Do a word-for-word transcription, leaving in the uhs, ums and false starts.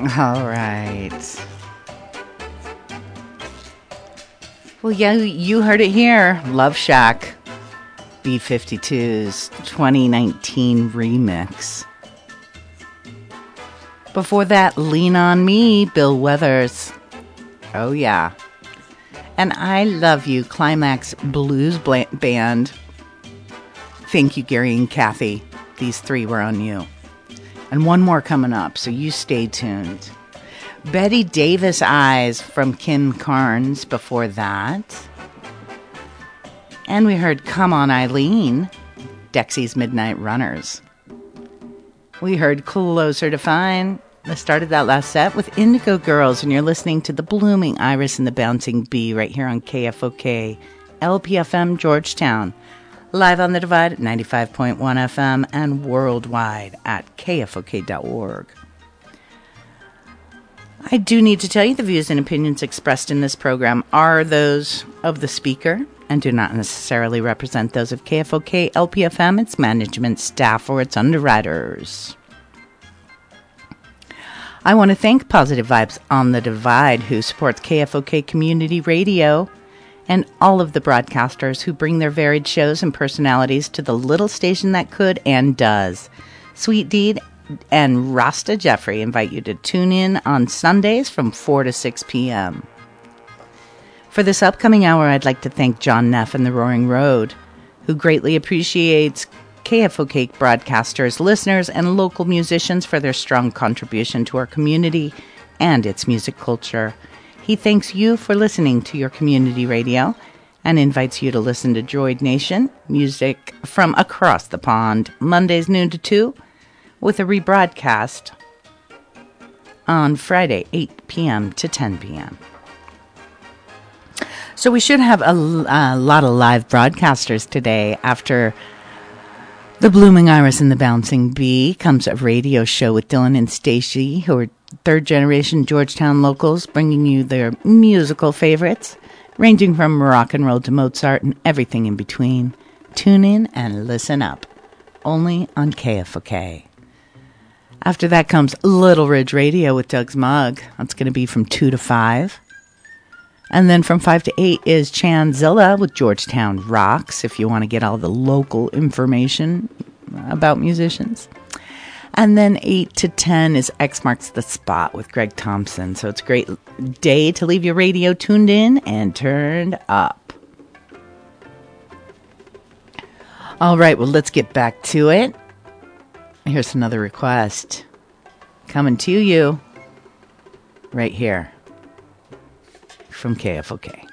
All right. Well, yeah, you heard it here. Love Shack, B fifty-two's twenty nineteen remix. Before that, Lean On Me, Bill Withers. Oh, yeah. And I Love You, Climax Blues Band. Thank you, Gary and Kathy. These three were on you. And one more coming up, so you stay tuned. Betty Davis Eyes from Kim Carnes before that. And we heard Come On Eileen, Dexy's Midnight Runners. We heard Closer to Fine. I started that last set with Indigo Girls, and you're listening to The Blooming Iris and the Bouncing Bee right here on K F O K, L P F M Georgetown. Live on the Divide at ninety-five point one F M and worldwide at K F O K dot org. I do need to tell you the views and opinions expressed in this program are those of the speaker and do not necessarily represent those of K F O K, L P F M, its management staff, or its underwriters. I want to thank Positive Vibes on the Divide, who supports K F O K Community Radio, and all of the broadcasters who bring their varied shows and personalities to the little station that could and does. Sweet Deed and Rasta Jeffrey invite you to tune in on Sundays from four to six p.m. For this upcoming hour, I'd like to thank John Neff and the Roaring Road, who greatly appreciates K F O K broadcasters, listeners, and local musicians for their strong contribution to our community and its music culture. He thanks you for listening to your community radio and invites you to listen to Droid Nation, music from across the pond, Mondays noon to two, with a rebroadcast on Friday, eight p.m. to ten p.m. So we should have a, a lot of live broadcasters today. After The Blooming Iris and the Bouncing Bee comes a radio show with Dylan and Stacy, who are third-generation Georgetown locals, bringing you their musical favorites, ranging from rock and roll to Mozart and everything in between. Tune in and listen up, only on K F O K. After that comes Little Ridge Radio with Doug's Mug. That's going to be from two to five. And then from five to eight is Chanzilla with Georgetown Rocks, if you want to get all the local information about musicians. And then eight to ten is X Marks the Spot with Greg Thompson. So it's a great day to leave your radio tuned in and turned up. All right, well, let's get back to it. Here's another request coming to you right here from K F O K.